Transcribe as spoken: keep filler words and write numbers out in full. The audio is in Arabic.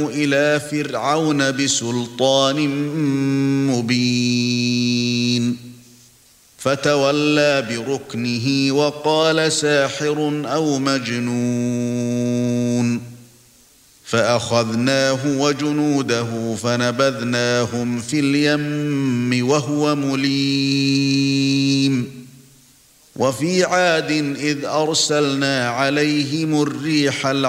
إلى فرعون بسلطان مبين فتولى بركنه وقال ساحر أو مجنون فأخذناه وجنوده فنبذناهم في اليم وهو مليم وفي عاد إذ أرسلنا عليهم الريح